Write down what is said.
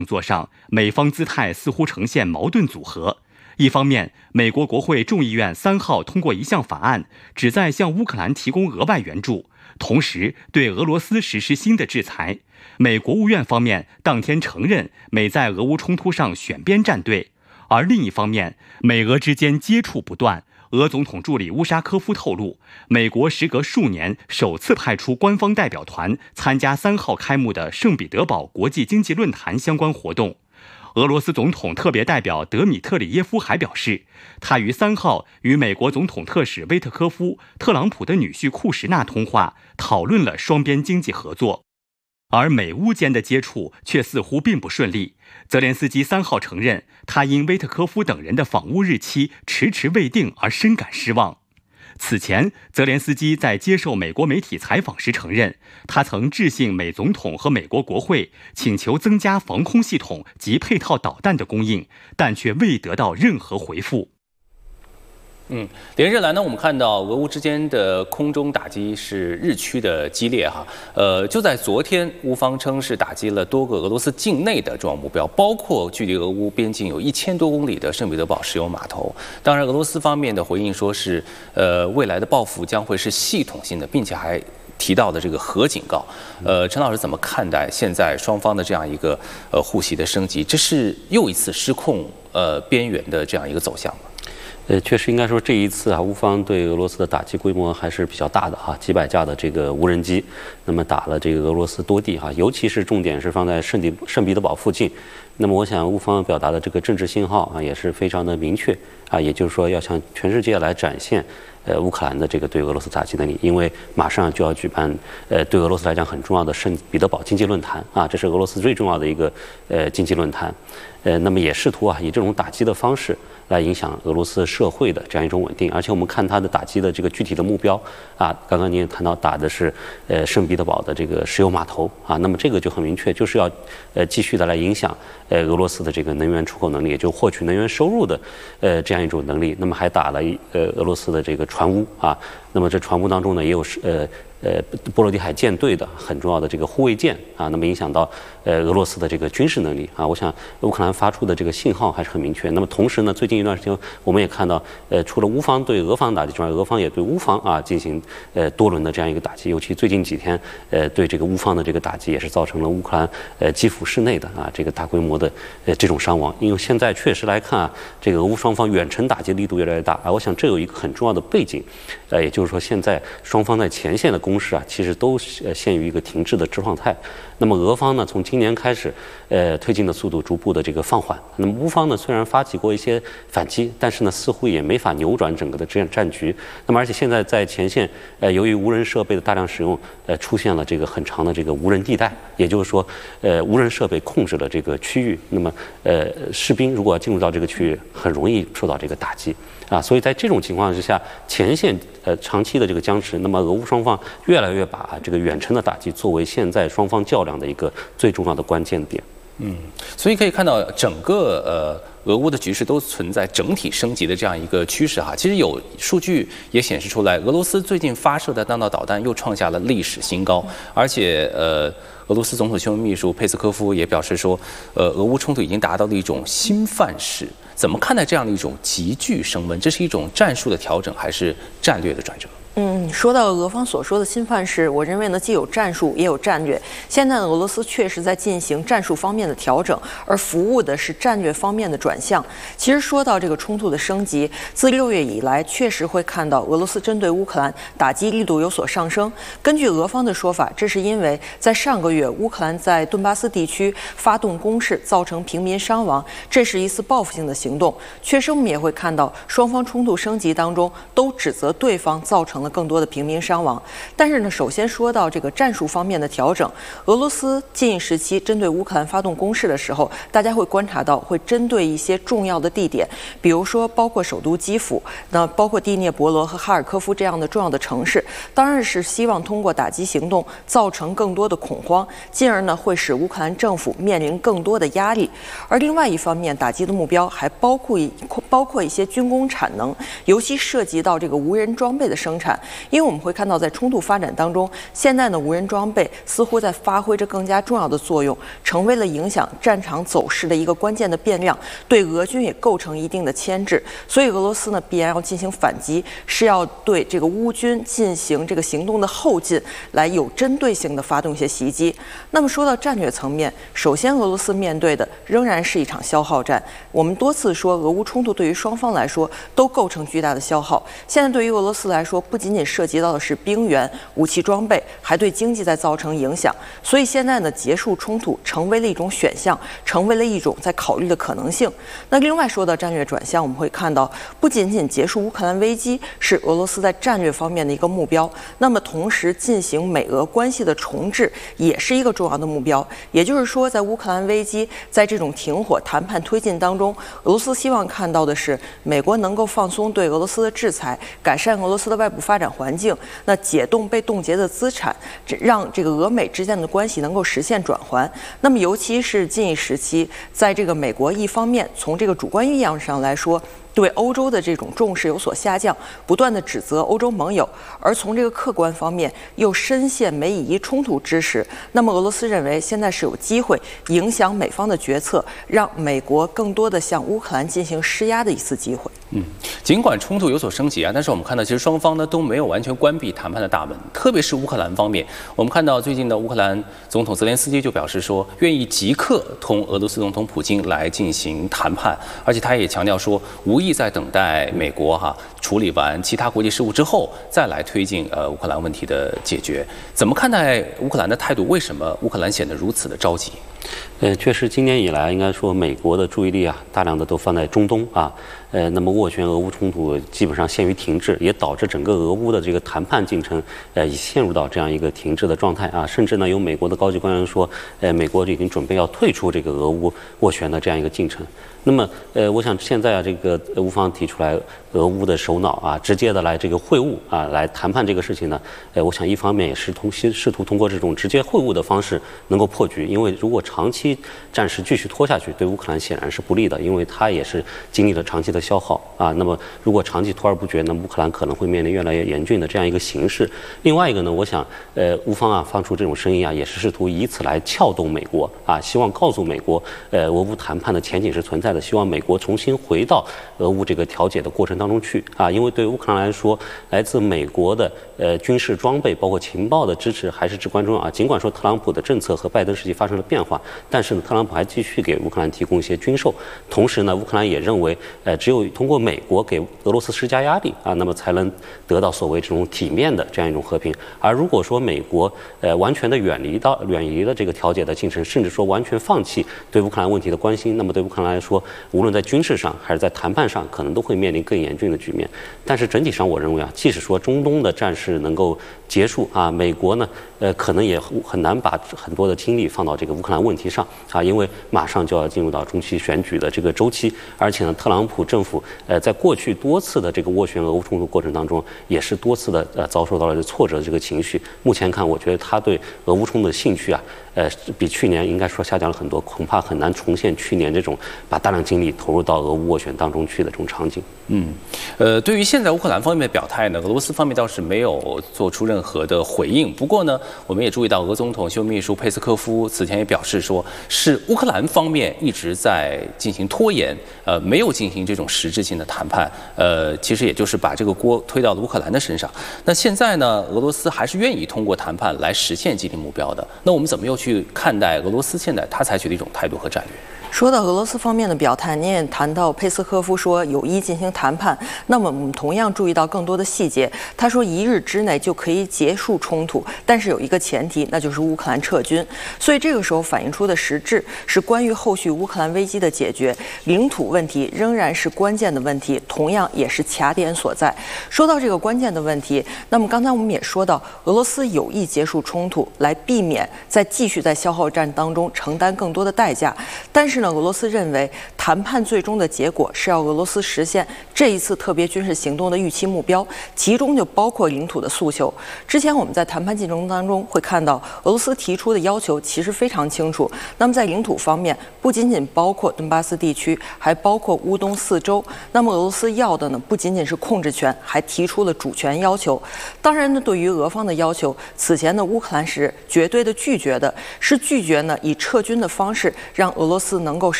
作上，美方姿态似乎呈现矛盾组合。一方面，美国国会众议院3号通过一项法案，旨在向乌克兰提供额外援助，同时对俄罗斯实施新的制裁。美国务院方面当天承认美在俄乌冲突上选边站队，而另一方面，美俄之间接触不断。俄总统助理乌沙科夫透露，美国时隔数年首次派出官方代表团参加3号开幕的圣彼得堡国际经济论坛相关活动。俄罗斯总统特别代表德米特里耶夫还表示，他于3号与美国总统特使威特科夫、特朗普的女婿库什纳通话，讨论了双边经济合作。而美乌间的接触却似乎并不顺利。泽连斯基3号承认，他因威特科夫等人的访乌日期迟迟未定而深感失望。此前，泽连斯基在接受美国媒体采访时承认，他曾致信美总统和美国国会，请求增加防空系统及配套导弹的供应，但却未得到任何回复。 连日来呢，我们看到俄乌之间的空中打击是日趋的激烈哈。就在昨天，乌方称是打击了多个俄罗斯境内的重要目标，包括距离俄乌边境有1000多公里的圣彼得堡石油码头。当然，俄罗斯方面的回应说是，未来的报复将会是系统性的，并且还提到的这个核警告。陈老师怎么看待现在双方的这样一个互袭的升级？这是又一次失控边缘的这样一个走向吗？ 确实应该说这一次乌方对俄罗斯的打击规模还是比较大的几百架的这个无人机，那么打了这个俄罗斯多地尤其是重点是放在圣彼得堡附近。那么我想乌方表达的这个政治信号也是非常的明确也就是说要向全世界来展现乌克兰的这个对俄罗斯打击能力，因为马上就要举办对俄罗斯来讲很重要的圣彼得堡经济论坛这是俄罗斯最重要的一个经济论坛。那么也试图以这种打击的方式来影响俄罗斯社会的这样一种稳定。而且我们看它的打击的这个具体的目标刚刚您也谈到打的是圣彼得堡的这个石油码头那么这个就很明确，就是要继续的来影响俄罗斯的这个能源出口能力，也就获取能源收入的这样一种能力。那么还打了俄罗斯的这个船坞那么这船坞当中呢也有波罗的海舰队的很重要的这个护卫舰那么影响到俄罗斯的这个军事能力我想乌克兰发出的这个信号还是很明确。那么同时呢，最近一段时间我们也看到除了乌方对俄方打击之外，俄方也对乌方进行多轮的这样一个打击，尤其最近几天对这个乌方的这个打击也是造成了乌克兰基辅市内的这个大规模的这种伤亡。因为现在确实来看这个俄乌双方远程打击力度越来越大我想这有一个很重要的背景也就是说现在双方在前线的攻势其实都陷于一个停滞的状态。那么俄方呢，从今年开始推进的速度逐步的这个放缓。那么乌方呢，虽然发起过一些反击，但是呢似乎也没法扭转整个的这样战局。那么而且现在在前线由于无人设备的大量使用出现了这个很长的这个无人地带，也就是说无人设备控制了这个区域，那么士兵如果要进入到这个区域很容易受到这个打击所以在这种情况之下，前线长期的这个僵持，那么俄乌双方越来越把这个远程的打击作为现在双方较量的一个最重要的关键点。 所以可以看到整个俄乌的局势都存在整体升级的这样一个趋势其实有数据也显示出来，俄罗斯最近发射的弹道导弹又创下了历史新高，而且俄罗斯总统新闻秘书佩斯科夫也表示说，俄乌冲突已经达到了一种新范式。怎么看待这样的一种急剧升温？这是一种战术的调整，还是战略的转折？ 说到俄方所说的新范式，我认为呢，既有战术也有战略。现在俄罗斯确实在进行战术方面的调整，而服务的是战略方面的转向。其实说到这个冲突的升级，自6月以来，确实会看到俄罗斯针对乌克兰打击力度有所上升。根据俄方的说法，这是因为在上个月乌克兰在顿巴斯地区发动攻势，造成平民伤亡，这是一次报复性的行动。确实，我们也会看到双方冲突升级当中都指责对方造成了更多的平民伤亡。但是呢，首先说到这个战术方面的调整，俄罗斯近时期针对乌克兰发动攻势的时候，大家会观察到会针对一些重要的地点，比如说包括首都基辅，那包括第聂伯罗和哈尔科夫这样的重要的城市，当然是希望通过打击行动造成更多的恐慌，进而呢会使乌克兰政府面临更多的压力。而另外一方面，打击的目标还包包括一些军工产能，尤其涉及到这个无人装备的生产。因为我们会看到，在冲突发展当中，现在的无人装备似乎在发挥着更加重要的作用，成为了影响战场走势的一个关键的变量，对俄军也构成一定的牵制。所以俄罗斯呢必然要进行反击，是要对这个乌军进行这个行动的后进，来有针对性的发动一些袭击。那么说到战略层面，首先俄罗斯面对的仍然是一场消耗战。我们多次说，俄乌冲突对于双方来说都构成巨大的消耗。现在对于俄罗斯来说，不仅仅涉及到的是兵员、武器装备，还对经济在造成影响。所以现在呢，结束冲突成为了一种选项，成为了一种在考虑的可能性。那另外说到战略转向，我们会看到，不仅仅结束乌克兰危机是俄罗斯在战略方面的一个目标，那么同时进行美俄关系的重置也是一个重要的目标。也就是说，在乌克兰危机在这种停火谈判推进当中，俄罗斯希望看到的是美国能够放松对俄罗斯的制裁，改善俄罗斯的外部发展环境，那解冻被冻结的资产，让这个俄美之间的关系能够实现转圜。那么尤其是近一时期，在这个美国一方面从这个主观意义上来说，对欧洲的这种重视有所下降，不断的指责欧洲盟友，而从这个客观方面又深陷美以伊冲突之时，那么俄罗斯认为现在是有机会影响美方的决策，让美国更多的向乌克兰进行施压的一次机会。 尽管冲突有所升级啊，但是我们看到其实双方呢都没有完全关闭谈判的大门，特别是乌克兰方面，我们看到最近的乌克兰总统泽连斯基就表示说，愿意即刻同俄罗斯总统普京来进行谈判，而且他也强调说，无意在等待美国处理完其他国际事务之后，再来推进乌克兰问题的解决。怎么看待乌克兰的态度？为什么乌克兰显得如此的着急？ 确实，今年以来，应该说美国的注意力大量的都放在中东那么斡旋俄乌冲突基本上陷于停滞，也导致整个俄乌的这个谈判进程已陷入到这样一个停滞的状态甚至呢，有美国的高级官员说，美国已经准备要退出这个俄乌斡旋的这样一个进程。那么，我想现在这个乌方提出来俄乌的首脑直接的来这个会晤来谈判这个事情呢，我想一方面也是试图通过这种直接会晤的方式能够破局，因为如果长期战事继续拖下去，对乌克兰显然是不利的，因为它也是经历了长期的消耗那么如果长期拖而不决，那么乌克兰可能会面临越来越严峻的这样一个形势。另外一个呢，我想乌方放出这种声音也是试图以此来撬动美国希望告诉美国俄乌谈判的前景是存在的，希望美国重新回到俄乌这个调解的过程当中去因为对乌克兰来说，来自美国的军事装备包括情报的支持还是至关重要尽管说特朗普的政策和拜登时期发生了变化，但是呢，特朗普还继续给乌克兰提供一些军售，同时呢，乌克兰也认为只有通过美国给俄罗斯施加压力那么才能得到所谓这种体面的这样一种和平。而如果说美国完全的远离了这个调解的进程，甚至说完全放弃对乌克兰问题的关心，那么对乌克兰来说，无论在军事上还是在谈判上，可能都会面临更严峻的局面。但是整体上，我认为即使说中东的战事能够结束美国呢，可能也很难把很多的精力放到这个乌克兰问题上因为马上就要进入到中期选举的这个周期，而且呢，特朗普政府在过去多次的这个斡旋俄乌冲突过程当中，也是多次的遭受到了挫折的这个情绪。目前看，我觉得他对俄乌冲突的兴趣比去年应该说下降了很多，恐怕很难重现去年这种把大量精力投入到俄乌斡旋当中去的这种场景。 对于现在乌克兰方面的表态呢，俄罗斯方面倒是没有做出任何的回应。不过呢，我们也注意到俄总统新闻秘书佩斯科夫此前也表示说，是乌克兰方面一直在进行拖延，没有进行这种实质性的谈判，其实也就是把这个锅推到了乌克兰的身上。那现在呢，俄罗斯还是愿意通过谈判来实现既定目标的。那我们怎么又去看待俄罗斯现在他采取的一种态度和战略？ 说到俄罗斯方面的表态，您也谈到佩斯科夫说有意进行谈判，那么我们同样注意到更多的细节。他说1日之内就可以结束冲突，但是有一个前提，那就是乌克兰撤军。所以这个时候反映出的实质是关于后续乌克兰危机的解决，领土问题仍然是关键的问题，同样也是卡点所在。说到这个关键的问题，那么刚才我们也说到，俄罗斯有意结束冲突，来避免继续在消耗战当中承担更多的代价。但是是呢，俄罗斯认为谈判最终的结果是要俄罗斯实现这一次特别军事行动的预期目标，其中就包括领土的诉求。之前我们在谈判进程当中会看到，俄罗斯提出的要求其实非常清楚。那么在领土方面，不仅仅包括顿巴斯地区，还包括乌东4州。那么俄罗斯要的呢，不仅仅是控制权，还提出了主权要求。当然呢，对于俄方的要求，此前呢，乌克兰是绝对的拒绝的，是拒绝呢以撤军的方式让俄罗斯能够